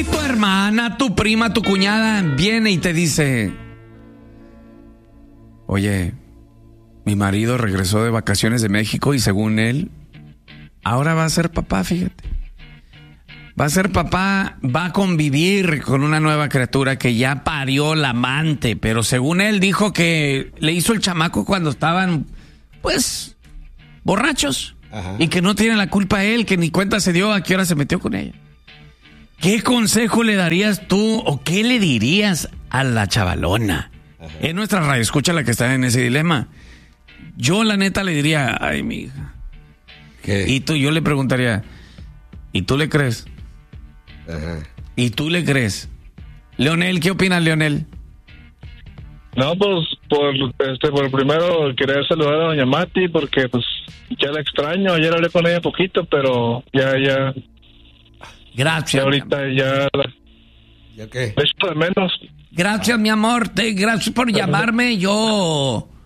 Tu hermana, tu prima, tu cuñada viene y te dice: oye, mi marido regresó de vacaciones de México y según él, ahora va a ser papá, fíjate. Va a ser papá, va a convivir con una nueva criatura que ya parió la amante, pero según él dijo que le hizo el chamaco cuando estaban, pues, borrachos. Ajá. Y que no tiene la culpa él, que ni cuenta se dio a qué hora se metió con ella. ¿Qué consejo le darías tú o qué le dirías a la chavalona? Ajá. Es nuestra radio, escucha la que está en ese dilema. Yo la neta le diría: ay, mi hija. ¿Qué? Y yo le preguntaría: ¿y tú le crees? Ajá. ¿Y tú le crees? Leonel, ¿qué opinas, Leonel? No, pues por primero quería saludar a doña Mati porque pues ya la extraño. Ayer hablé con ella poquito, pero ya. Gracias. Ahorita ya. ¿Ya qué? De menos. Gracias, mi amor. Gracias por llamarme. Yo